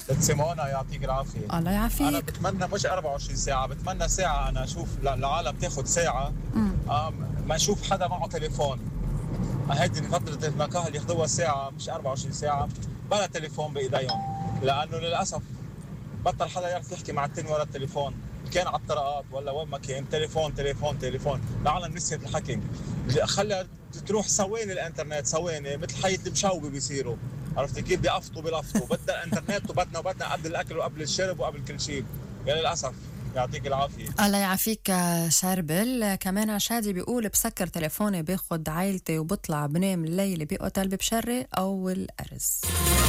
ست سيمونا يعطيك العافية. الله أنا يعافيك. بتمنى مش 24 ساعة، بتمنى ساعة. أنا أشوف العالم تاخد ساعة ما أشوف حدا معه تليفون. هيدي فترة المكاهل ياخدوها ساعة مش 24 ساعة بلا تليفون بإيديهم، لأنه للأسف بطل حدا يعرف يحكي مع التاني ورا التليفون، كان على الطرقات ولا وين ما كان تليفون تليفون تليفون. العالم نسيت الحكي. خلى تروح ثواني الانترنت، ثواني مثل حي المشاوبة بيصيروا. عرفت كيف؟ بيلفطوا بدنا انترنت وبدنا قبل الاكل وقبل الشرب وقبل كل شيء. يا للاسف. يعطيك العافية. الله يعافيك شاربل. كمان شادي بيقول بسكر تليفوني باخد عائلتي وبطلع بنام الليل بأوتيل ببشري أو الأرز.